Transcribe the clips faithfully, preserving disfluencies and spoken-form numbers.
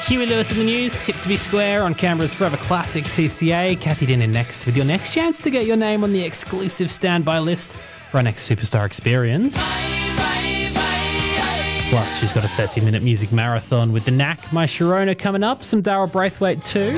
Huey Lewis in the news, hip to be square on Canberra's Forever Classic T C A. Kathy Denner next with your next chance to get your name on the exclusive standby list for our next Superstar experience. Plus, she's got a thirty-minute music marathon with The Knack, My Sharona coming up, some Daryl Braithwaite too.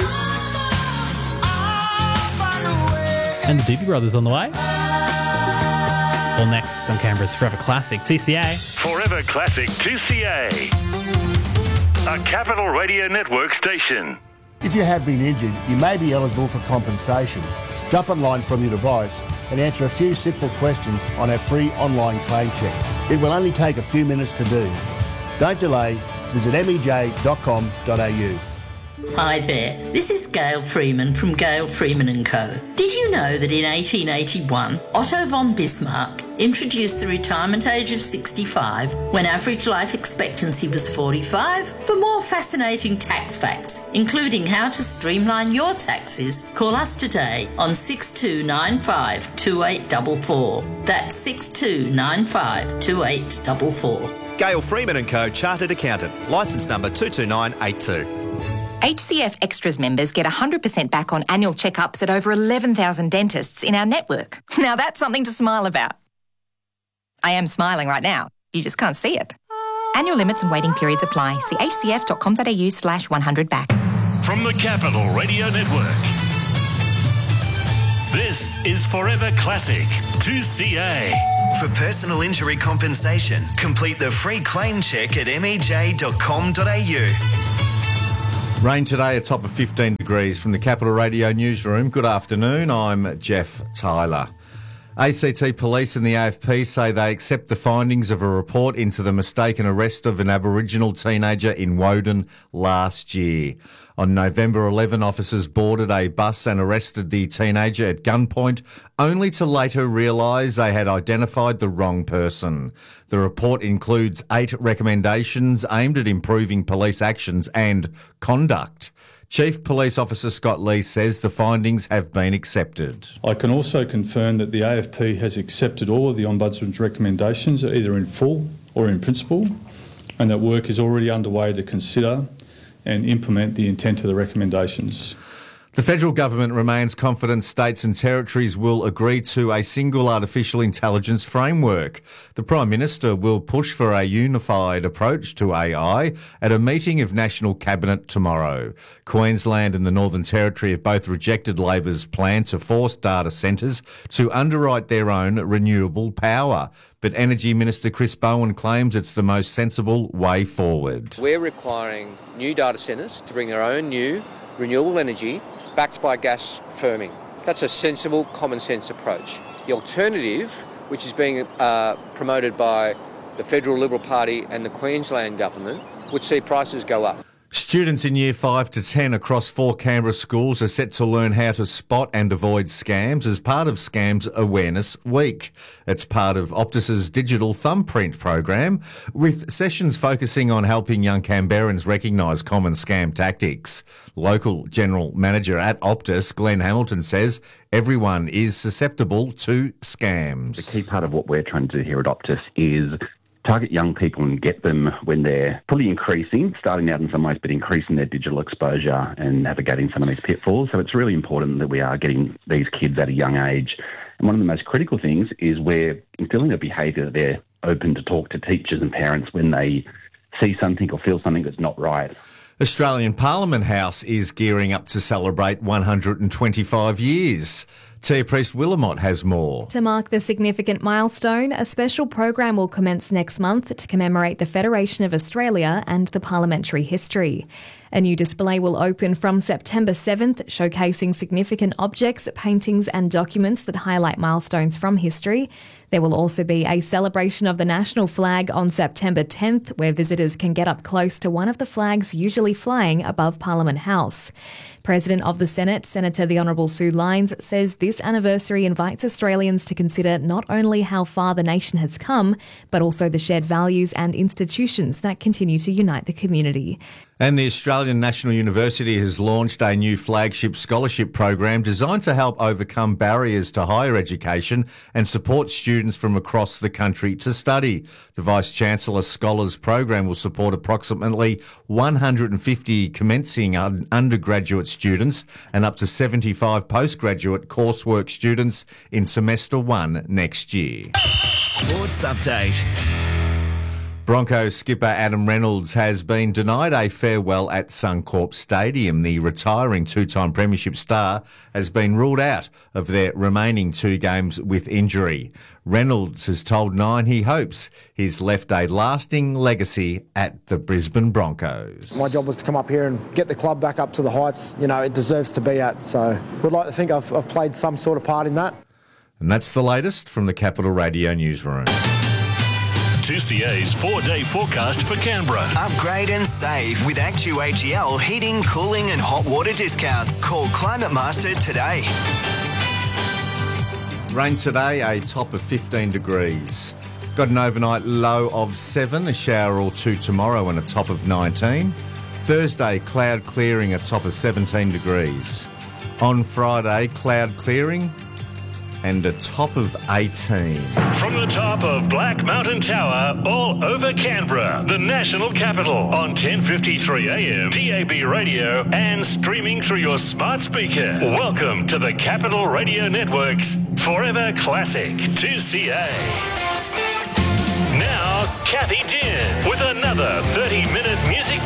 And the Doobie Brothers on the way. All next on Canberra's Forever Classic T C A. Forever Classic T C A. A Capital Radio Network station. If you have been injured, you may be eligible for compensation. Jump online from your device and answer a few simple questions on our free online claim check. It will only take a few minutes to do. Don't delay. Visit m e j dot com dot a u. Hi there, this is Gail Freeman from Gail Freeman and Co. Did you know that in eighteen eighty-one, Otto von Bismarck introduced the retirement age of sixty-five when average life expectancy was forty-five? For more fascinating tax facts, including how to streamline your taxes, call us today on six two nine five two eight four four. That's six two nine five two eight four four. Gail Freeman and Co. Chartered Accountant. Licence number two two nine eight two. H C F Extras members get one hundred percent back on annual checkups at over eleven thousand dentists in our network. Now that's something to smile about. I am smiling right now. You just can't see it. Annual limits and waiting periods apply. See h c f dot com dot a u slash one hundred back. From the Capital Radio Network, this is Forever Classic two C A. For personal injury compensation, complete the free claim check at m e j dot com dot a u. Rain today, a top of fifteen degrees from the Capital Radio newsroom. Good afternoon, I'm Jeff Tyler. A C T Police and the A F P say they accept the findings of a report into the mistaken arrest of an Aboriginal teenager in Woden last year. On November eleventh, officers boarded a bus and arrested the teenager at gunpoint, only to later realise they had identified the wrong person. The report includes eight recommendations aimed at improving police actions and conduct. Chief Police Officer Scott Lee says the findings have been accepted. I can also confirm that the A F P has accepted all of the Ombudsman's recommendations, either in full or in principle, and that work is already underway to consider and implement the intent of the recommendations. The federal government remains confident states and territories will agree to a single artificial intelligence framework. The Prime Minister will push for a unified approach to A I at a meeting of National Cabinet tomorrow. Queensland and the Northern Territory have both rejected Labor's plan to force data centres to underwrite their own renewable power. But Energy Minister Chris Bowen claims it's the most sensible way forward. We're requiring new data centres to bring their own new renewable energy backed by gas firming. That's a sensible, common sense approach. The alternative, which is being uh, promoted by the Federal Liberal Party and the Queensland Government, would see prices go up. Students in Year five to ten across four Canberra schools are set to learn how to spot and avoid scams as part of Scams Awareness Week. It's part of Optus's digital thumbprint program, with sessions focusing on helping young Canberrans recognise common scam tactics. Local General Manager at Optus, Glenn Hamilton, says everyone is susceptible to scams. The key part of what we're trying to do here at Optus is target young people and get them when they're fully increasing, starting out in some ways, but increasing their digital exposure and navigating some of these pitfalls. So it's really important that we are getting these kids at a young age. And one of the most critical things is we're instilling a behaviour that they're open to talk to teachers and parents when they see something or feel something that's not right. Australian Parliament House is gearing up to celebrate one hundred twenty-five years. Tia Priest-Willamott has more. To mark the significant milestone, a special program will commence next month to commemorate the Federation of Australia and the parliamentary history. A new display will open from September seventh, showcasing significant objects, paintings and documents that highlight milestones from history. There will also be a celebration of the national flag on September tenth, where visitors can get up close to one of the flags usually flying above Parliament House. President of the Senate, Senator the Honourable Sue Lines, says this this anniversary invites Australians to consider not only how far the nation has come, but also the shared values and institutions that continue to unite the community. And the Australian National University has launched a new flagship scholarship program designed to help overcome barriers to higher education and support students from across the country to study. The Vice-Chancellor Scholars Program will support approximately one hundred fifty commencing un- undergraduate students and up to seventy-five postgraduate coursework students in semester one next year. Sports update. Broncos skipper Adam Reynolds has been denied a farewell at Suncorp Stadium. The retiring two-time premiership star has been ruled out of their remaining two games with injury. Reynolds has told Nine he hopes he's left a lasting legacy at the Brisbane Broncos. My job was to come up here and get the club back up to the heights, you know, it deserves to be at. So would like to think I've, I've played some sort of part in that. And that's the latest from the Capital Radio newsroom. two C A's four-day forecast for Canberra. Upgrade and save with Actu A G L heating, cooling and hot water discounts. Call Climate Master today. Rain today, a top of fifteen degrees. Got an overnight low of seven, a shower or two tomorrow and a top of nineteen. Thursday, cloud clearing, a top of seventeen degrees. On Friday, cloud clearing and a top of eighteen. From the top of Black Mountain Tower, all over Canberra, the national capital, on ten fifty-three A M, D A B radio, and streaming through your smart speaker. Welcome to the Capital Radio Network's Forever Classic two C A. Now, Kathy Dean with another thirty-minute music